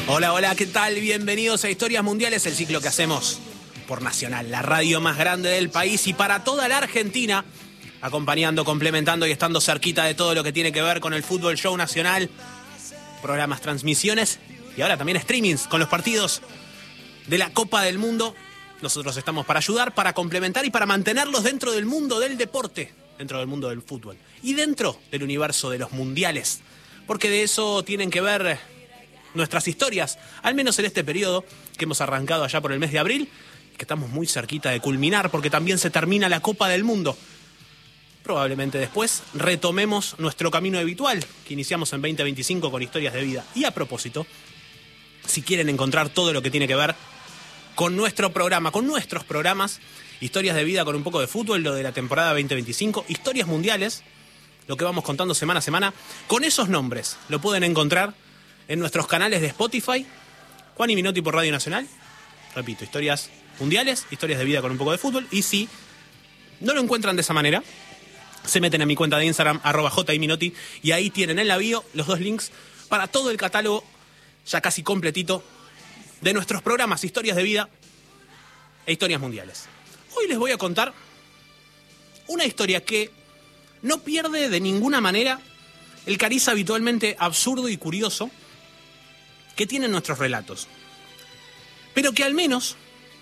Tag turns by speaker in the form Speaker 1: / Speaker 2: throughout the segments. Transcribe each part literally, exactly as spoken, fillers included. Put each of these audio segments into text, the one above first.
Speaker 1: Hola, hola, ¿qué tal? Bienvenidos a Historias Mundiales, el ciclo que hacemos por Nacional, la radio más grande del país y para toda la Argentina, acompañando, complementando y estando cerquita de todo lo que tiene que ver con el fútbol show nacional, programas, transmisiones y ahora también streamings con los partidos de la Copa del Mundo. Nosotros estamos para ayudar, para complementar y para mantenerlos dentro del mundo del deporte, dentro del mundo del fútbol y dentro del universo de los mundiales, porque de eso tienen que ver nuestras historias, al menos en este periodo que hemos arrancado allá por el mes de abril, que estamos muy cerquita de culminar porque también se termina la Copa del Mundo. Probablemente después retomemos nuestro camino habitual que iniciamos en veinte veinticinco con Historias de Vida. Y a propósito, si quieren encontrar todo lo que tiene que ver con nuestro programa, con nuestros programas, Historias de Vida con un poco de fútbol, lo de la temporada veinte veinticinco, Historias Mundiales, lo que vamos contando semana a semana, con esos nombres lo pueden encontrar en nuestros canales de Spotify, Juan y Minotti por Radio Nacional. Repito, Historias Mundiales, Historias de Vida con un poco de fútbol. Y si no lo encuentran de esa manera, se meten a mi cuenta de Instagram, arroba jiminotti, y ahí tienen en la bio los dos links para todo el catálogo ya casi completito de nuestros programas Historias de Vida e Historias Mundiales. Hoy les voy a contar una historia que no pierde de ninguna manera el cariz habitualmente absurdo y curioso que tienen nuestros relatos, pero que al menos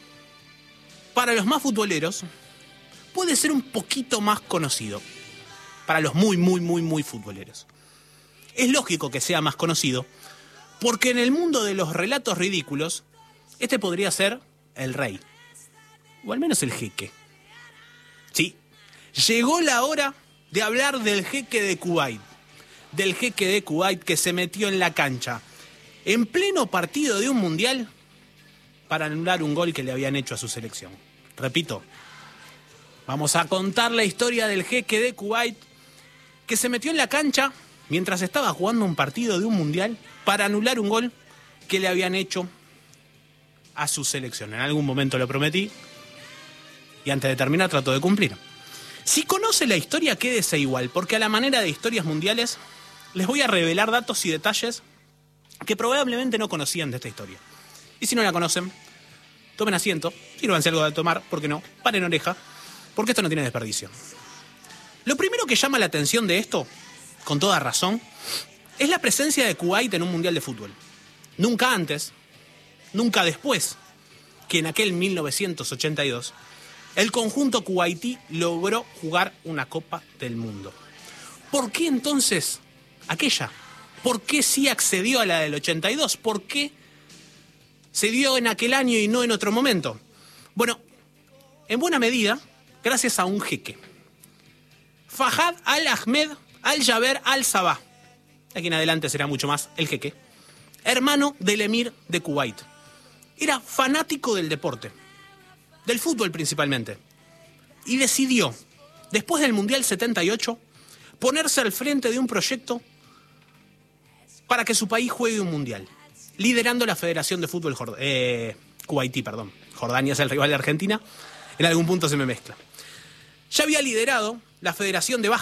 Speaker 1: para los más futboleros puede ser un poquito más conocido, para los muy, muy, muy, muy futboleros. Es lógico que sea más conocido, porque en el mundo de los relatos ridículos, este podría ser el rey, o al menos el jeque. Sí, llegó la hora de hablar del jeque de Kuwait, del jeque de Kuwait que se metió en la cancha en pleno partido de un mundial para anular un gol que le habían hecho a su selección. Repito, vamos a contar la historia del jeque de Kuwait que se metió en la cancha mientras estaba jugando un partido de un mundial para anular un gol que le habían hecho a su selección. En algún momento lo prometí y antes de terminar trato de cumplir. Si conoce la historia, quédese igual, porque a la manera de Historias Mundiales les voy a revelar datos y detalles que probablemente no conocían de esta historia. Y si no la conocen, tomen asiento, sírvanse algo de tomar, ¿por qué no? Paren oreja, porque esto no tiene desperdicio. Lo primero que llama la atención de esto, con toda razón, es la presencia de Kuwait en un mundial de fútbol. Nunca antes, nunca después, que en aquel mil novecientos ochenta y dos, el conjunto kuwaití logró jugar una Copa del Mundo. ¿Por qué entonces aquella? ¿Por qué sí accedió a la del ochenta y dos? ¿Por qué se dio en aquel año y no en otro momento? Bueno, en buena medida, gracias a un jeque. Fahad al-Ahmed al-Jaber al-Sabah. Aquí en adelante será mucho más el jeque. Hermano del emir de Kuwait. Era fanático del deporte, del fútbol principalmente. Y decidió, después del Mundial setenta y ocho, ponerse al frente de un proyecto para que su país juegue un mundial, liderando la Federación de Fútbol Jord- eh, Kuwaití, perdón. Jordania es el rival de Argentina, en algún punto se me mezcla. Ya había liderado la Federación de Básquet